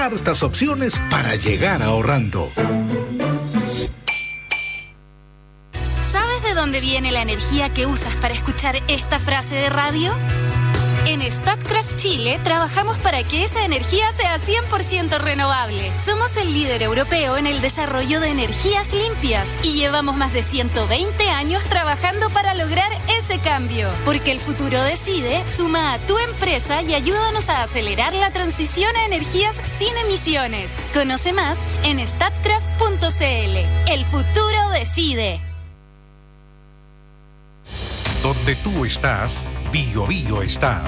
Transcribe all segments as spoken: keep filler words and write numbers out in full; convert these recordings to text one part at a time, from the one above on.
Hartas opciones para llegar ahorrando. ¿Sabes de dónde viene la energía que usas para escuchar esta frase de radio? En Statkraft Chile trabajamos para que esa energía sea cien por ciento renovable. Somos el líder europeo en el desarrollo de energías limpias y llevamos más de ciento veinte años trabajando para lograr ese cambio. Porque el futuro decide, suma a tu empresa y ayúdanos a acelerar la transición a energías sin emisiones. Conoce más en statkraft punto c l. El futuro decide. Donde tú estás, Bio Bio está.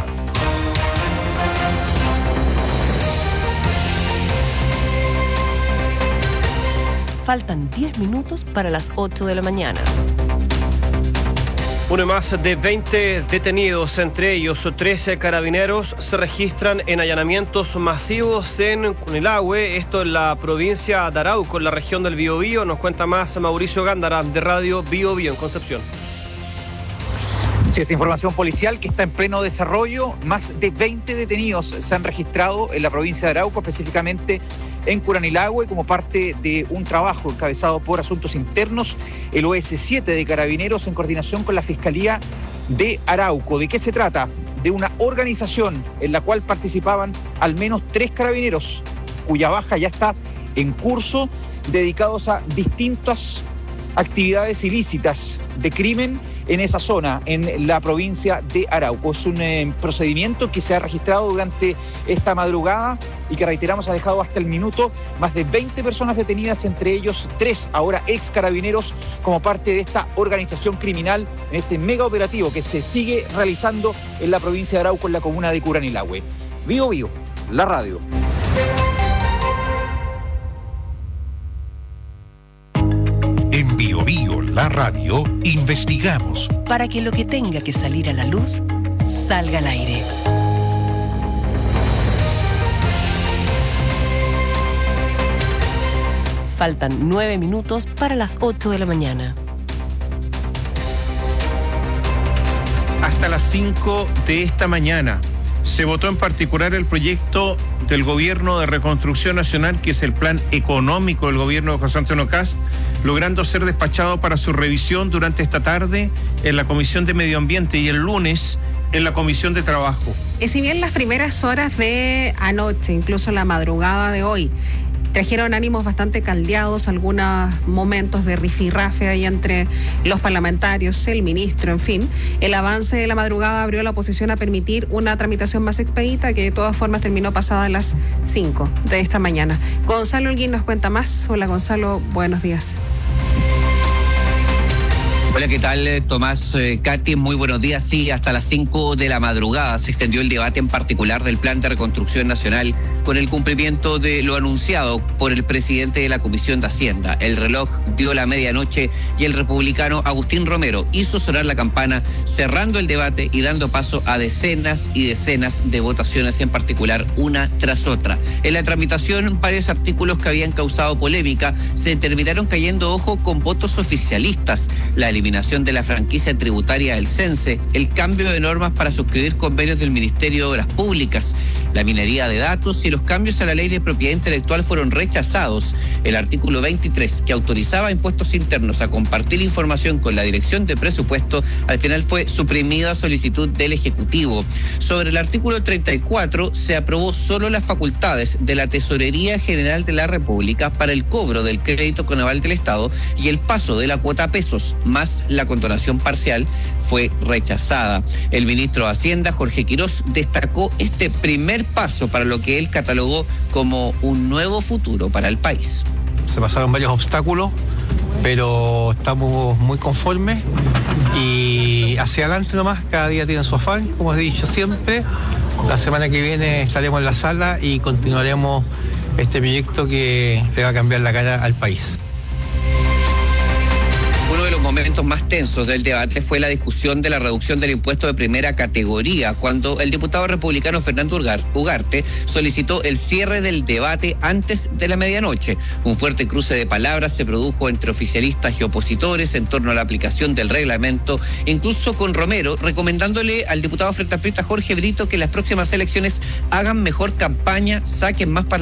Faltan diez minutos para las ocho de la mañana. Uno más de veinte detenidos, entre ellos trece carabineros, se registran en allanamientos masivos en Cunilahue, esto en la provincia de Arauco, en la región del Biobío. Nos cuenta más Mauricio Gándara, de Radio Biobío en Concepción. Sí, es información policial que está en pleno desarrollo. Más de veinte detenidos se han registrado en la provincia de Arauco, específicamente en Curanilahue, como parte de un trabajo encabezado por Asuntos Internos, el O S siete de Carabineros, en coordinación con la Fiscalía de Arauco. ¿De qué se trata? De una organización en la cual participaban al menos tres carabineros, cuya baja ya está en curso, dedicados a distintas actividades ilícitas de crimen en esa zona, en la provincia de Arauco. Es un eh, procedimiento que se ha registrado durante esta madrugada y que, reiteramos, ha dejado hasta el minuto más de veinte personas detenidas, entre ellos tres ahora ex carabineros, como parte de esta organización criminal en este mega operativo que se sigue realizando en la provincia de Arauco, en la comuna de Curanilahue. Bio Bio, la radio. En Bio Bio, la radio, investigamos para que lo que tenga que salir a la luz salga al aire. Faltan nueve minutos para las ocho de la mañana. Hasta las cinco de esta mañana se votó en particular el proyecto del Gobierno de Reconstrucción Nacional, que es el plan económico del gobierno de José Antonio Kast, logrando ser despachado para su revisión durante esta tarde en la Comisión de Medio Ambiente y el lunes en la Comisión de Trabajo. Y si bien las primeras horas de anoche, incluso la madrugada de hoy, trajeron ánimos bastante caldeados, algunos momentos de rifirrafe ahí entre los parlamentarios, el ministro, en fin, el avance de la madrugada abrió la oposición a permitir una tramitación más expedita, que de todas formas terminó pasada las cinco de esta mañana. Gonzalo Holguín nos cuenta más. Hola Gonzalo, buenos días. Hola, ¿qué tal, Tomás? Eh, Katy, muy buenos días. Sí, hasta las cinco de la madrugada se extendió el debate en particular del Plan de Reconstrucción Nacional, con el cumplimiento de lo anunciado por el presidente de la Comisión de Hacienda. El reloj dio la medianoche y el republicano Agustín Romero hizo sonar la campana, cerrando el debate y dando paso a decenas y decenas de votaciones, en particular una tras otra. En la tramitación, varios artículos que habían causado polémica se terminaron cayendo, ojo, con votos oficialistas. La eliminación de la franquicia tributaria del CENSE, el cambio de normas para suscribir convenios del Ministerio de Obras Públicas, la minería de datos y los cambios a la ley de propiedad intelectual fueron rechazados. El artículo veintitrés, que autorizaba a Impuestos Internos a compartir información con la Dirección de Presupuesto, al final fue suprimido a solicitud del Ejecutivo. Sobre el artículo treinta y cuatro, se aprobó solo las facultades de la Tesorería General de la República para el cobro del crédito con aval del Estado y el paso de la cuota a pesos, más la condonación parcial, fue rechazada. El ministro de Hacienda, Jorge Quirós, destacó este primer paso para lo que él catalogó como un nuevo futuro para el país. Se pasaron varios obstáculos, pero estamos muy conformes y hacia adelante nomás, cada día tiene su afán, como he dicho siempre. La semana que viene estaremos en la sala y continuaremos este proyecto que le va a cambiar la cara al país. Uno de los momentos más tensos del debate fue la discusión de la reducción del impuesto de primera categoría, cuando el diputado republicano Fernando Ugarte solicitó el cierre del debate antes de la medianoche. Un fuerte cruce de palabras se produjo entre oficialistas y opositores en torno a la aplicación del reglamento, incluso con Romero recomendándole al diputado Frente Amplista Jorge Brito que en las próximas elecciones hagan mejor campaña, saquen más parlamentarios